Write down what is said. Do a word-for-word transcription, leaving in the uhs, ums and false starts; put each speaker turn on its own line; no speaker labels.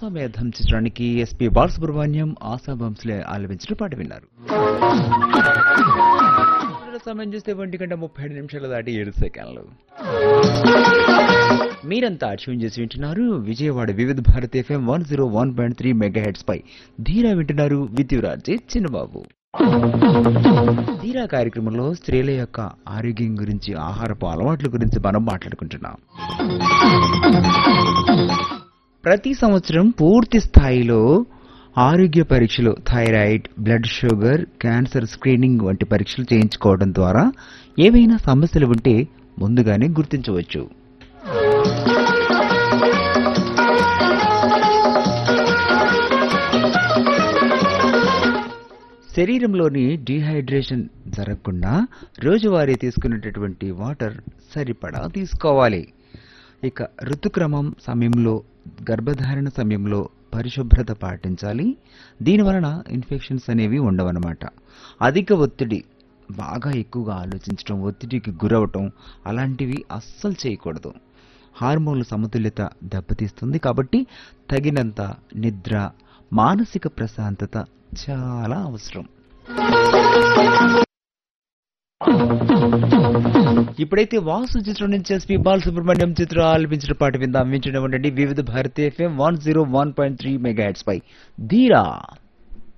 అశ్వమేధం చిత్రానికి ఎస్పి బాలసుబ్రహ్మణ్యం ఆశాభంస్లే ఆలపించిన పాట విన్నారు. సమయం చూస్తే ఒంటి గంట ముప్పై ఏడు నిమిషాలు దాటి ఏడు సెకండ్లు. మీరంతా ట్యూన్ చేసి వింటున్నారు విజయవాడ వివిధ Bharati FM one zero one point three mega heads పై. ధీరా వింటున్నారు విద్యురాజ్ చిన్నబాబు. ధీరా కార్యక్రమంలో స్త్రీల యొక్క ఆరోగ్యం గురించి, ఆహారపు అలవాట్ల గురించి మనం మాట్లాడుకుంటున్నాం. ప్రతి సంవత్సరం పూర్తి స్థాయిలో ఆరోగ్య పరీక్షలు, thyroid, blood sugar, cancer screening వంటి పరీక్షలు చేయించుకోవడం ద్వారా ఏవైనా సమస్యలు ఉంటే ముందుగానే గుర్తించవచ్చు. శరీరంలోని డీహైడ్రేషన్ జరగకుండా రోజువారీ తీసుకునేటటువంటి వాటర్ సరిపడా తీసుకోవాలి. ఇక ఋతుక్రమం సమయంలో, గర్భధారణ సమయంలో పరిశుభ్రత పాటించాలి. దీనివలన ఇన్ఫెక్షన్స్ అనేవి ఉండవన్నమాట. అధిక ఒత్తిడి, బాగా ఎక్కువగా ఆలోచించడం, ఒత్తిడికి గురవటం అలాంటివి అస్సలు చేయకూడదు. హార్మోన్ల సమతుల్యత దెబ్బతీస్తుంది. కాబట్టి తగినంత నిద్ర, మానసిక ప్రశాంతత చాలా అవసరం. ఇప్పుడైతే వాసు చిత్రం నుంచి ఎస్పి బాలసుబ్రహ్మణ్యం చిత్రం ఆలపించిన పాట విందాం. వింటూనే ఉండండి వివిధ Bharati FM one zero one point three mega heads పై ధీరా.